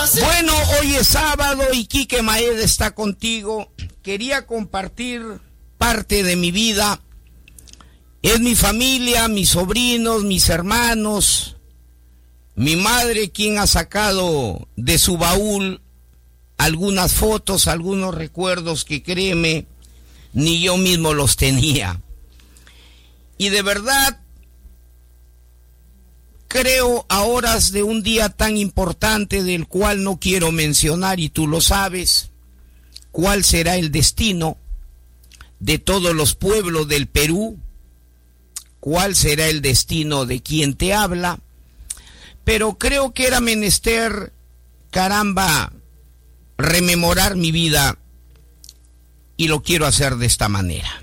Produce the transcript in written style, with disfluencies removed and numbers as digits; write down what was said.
Bueno, hoy es sábado y Quique Maeda está contigo. Quería compartir parte de mi vida. Es mi familia, mis sobrinos, mis hermanos, mi madre quien ha sacado de su baúl algunas fotos, algunos recuerdos que créeme, ni yo mismo los tenía. Y de verdad, creo a horas de un día tan importante del cual no quiero mencionar, y tú lo sabes, cuál será el destino de todos los pueblos del Perú, cuál será el destino de quien te habla, pero creo que era menester, caramba, rememorar mi vida, y lo quiero hacer de esta manera.